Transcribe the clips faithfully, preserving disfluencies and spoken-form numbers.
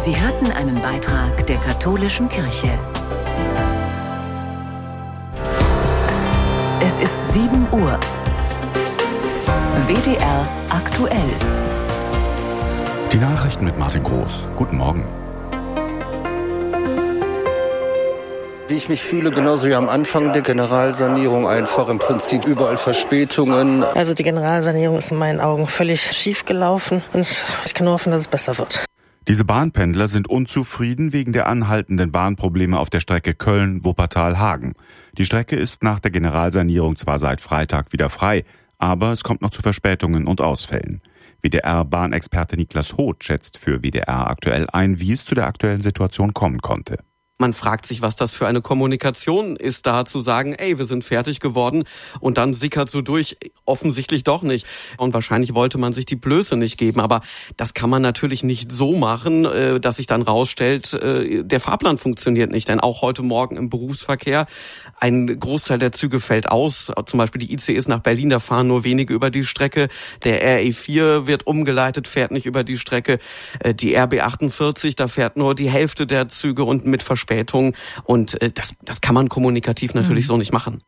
Sie hörten einen Beitrag der Katholischen Kirche. Es ist sieben Uhr. W D R aktuell. Die Nachrichten mit Martin Groß. Guten Morgen. Wie ich mich fühle, genauso wie am Anfang der Generalsanierung, einfach im Prinzip überall Verspätungen. Also die Generalsanierung ist in meinen Augen völlig schief gelaufen und ich kann nur hoffen, dass es besser wird. Diese Bahnpendler sind unzufrieden wegen der anhaltenden Bahnprobleme auf der Strecke Köln-Wuppertal-Hagen. Die Strecke ist nach der Generalsanierung zwar seit Freitag wieder frei, aber es kommt noch zu Verspätungen und Ausfällen. W D R-Bahnexperte Niklas Hoth schätzt für W D R aktuell ein, wie es zu der aktuellen Situation kommen konnte. Man fragt sich, was das für eine Kommunikation ist, da zu sagen, ey, wir sind fertig geworden und dann sickert so durch, offensichtlich doch nicht. Und wahrscheinlich wollte man sich die Blöße nicht geben, aber das kann man natürlich nicht so machen, dass sich dann rausstellt, der Fahrplan funktioniert nicht. Denn auch heute Morgen im Berufsverkehr, ein Großteil der Züge fällt aus, zum Beispiel die I C Es nach Berlin, da fahren nur wenige über die Strecke. Der R E vier wird umgeleitet, fährt nicht über die Strecke. Die R B achtundvierzig, da fährt nur die Hälfte der Züge und mit Verspätung. Und das, das kann man kommunikativ natürlich mhm. so nicht machen.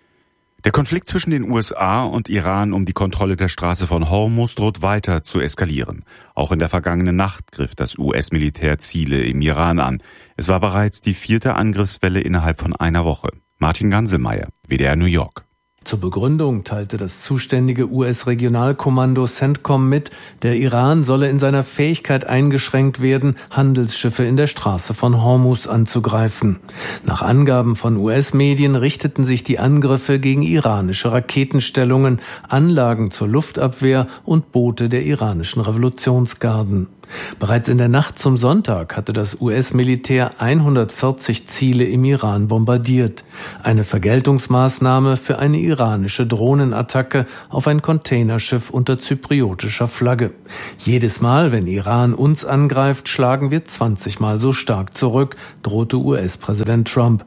Der Konflikt zwischen den U S A und Iran um die Kontrolle der Straße von Hormuz droht weiter zu eskalieren. Auch in der vergangenen Nacht griff das U S-Militär Ziele im Iran an. Es war bereits die vierte Angriffswelle innerhalb von einer Woche. Martin Ganselmeier, W D R New York. Zur Begründung teilte das zuständige U S-Regionalkommando CENTCOM mit, der Iran solle in seiner Fähigkeit eingeschränkt werden, Handelsschiffe in der Straße von Hormuz anzugreifen. Nach Angaben von U S-Medien richteten sich die Angriffe gegen iranische Raketenstellungen, Anlagen zur Luftabwehr und Boote der iranischen Revolutionsgarden. Bereits in der Nacht zum Sonntag hatte das U S-Militär hundertvierzig Ziele im Iran bombardiert. Eine Vergeltungsmaßnahme für eine iranische Drohnenattacke auf ein Containerschiff unter zypriotischer Flagge. Jedes Mal, wenn Iran uns angreift, schlagen wir zwanzig Mal so stark zurück, drohte U S-Präsident Trump.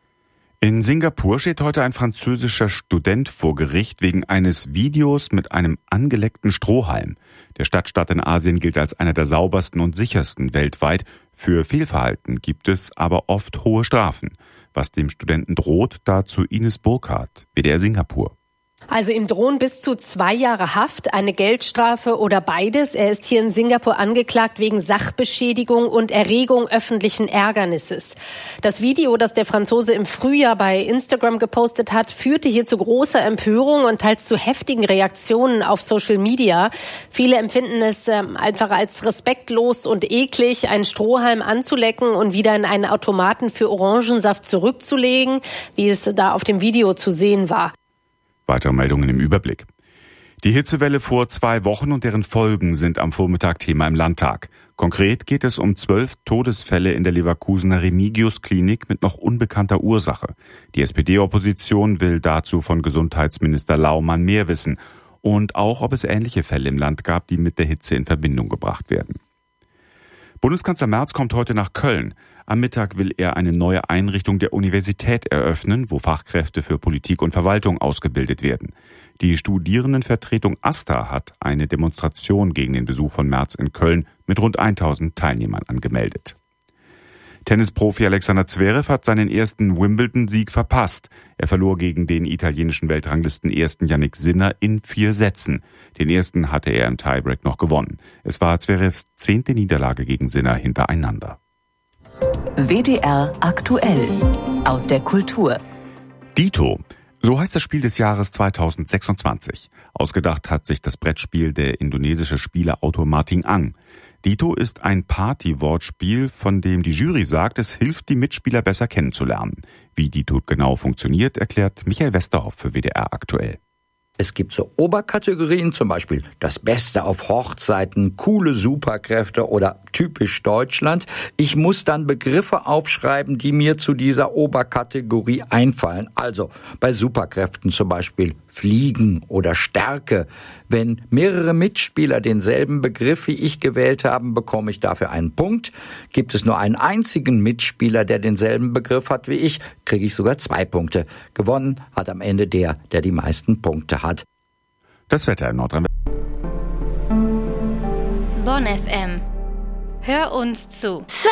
In Singapur steht heute ein französischer Student vor Gericht wegen eines Videos mit einem angeleckten Strohhalm. Der Stadtstaat in Asien gilt als einer der saubersten und sichersten weltweit. Für Fehlverhalten gibt es aber oft hohe Strafen. Was dem Studenten droht, dazu Ines Burkhardt, W D R Singapur. Also ihm drohen bis zu zwei Jahre Haft, eine Geldstrafe oder beides. Er ist hier in Singapur angeklagt wegen Sachbeschädigung und Erregung öffentlichen Ärgernisses. Das Video, das der Franzose im Frühjahr bei Instagram gepostet hat, führte hier zu großer Empörung und teils zu heftigen Reaktionen auf Social Media. Viele empfinden es äh, einfach als respektlos und eklig, einen Strohhalm anzulecken und wieder in einen Automaten für Orangensaft zurückzulegen, wie es da auf dem Video zu sehen war. Weitere Meldungen im Überblick. Die Hitzewelle vor zwei Wochen und deren Folgen sind am Vormittag Thema im Landtag. Konkret geht es um zwölf Todesfälle in der Leverkusener Remigius-Klinik mit noch unbekannter Ursache. Die S P D-Opposition will dazu von Gesundheitsminister Laumann mehr wissen. Und auch, ob es ähnliche Fälle im Land gab, die mit der Hitze in Verbindung gebracht werden. Bundeskanzler Merz kommt heute nach Köln. Am Mittag will er eine neue Einrichtung der Universität eröffnen, wo Fachkräfte für Politik und Verwaltung ausgebildet werden. Die Studierendenvertretung AStA hat eine Demonstration gegen den Besuch von Merz in Köln mit rund tausend Teilnehmern angemeldet. Tennisprofi Alexander Zverev hat seinen ersten Wimbledon-Sieg verpasst. Er verlor gegen den italienischen Weltranglisten-Ersten Jannik Sinner in vier Sätzen. Den ersten hatte er im Tiebreak noch gewonnen. Es war Zverevs zehnte Niederlage gegen Sinner hintereinander. W D R aktuell aus der Kultur. Dito. So heißt das Spiel des Jahres zweitausendsechsundzwanzig. Ausgedacht hat sich das Brettspiel der indonesische Spieleautor Martin Ang. Dito ist ein Party-Wortspiel, von dem die Jury sagt, es hilft, die Mitspieler besser kennenzulernen. Wie Dito genau funktioniert, erklärt Michael Westerhoff für W D R aktuell. Es gibt so Oberkategorien, zum Beispiel das Beste auf Hochzeiten, coole Superkräfte oder typisch Deutschland. Ich muss dann Begriffe aufschreiben, die mir zu dieser Oberkategorie einfallen. Also bei Superkräften zum Beispiel Fliegen oder Stärke. Wenn mehrere Mitspieler denselben Begriff wie ich gewählt haben, bekomme ich dafür einen Punkt. Gibt es nur einen einzigen Mitspieler, der denselben Begriff hat wie ich, kriege ich sogar zwei Punkte. Gewonnen hat am Ende der, der die meisten Punkte hat. Das Wetter in Nordrhein-Westfalen. Bonn F M. Hör uns zu.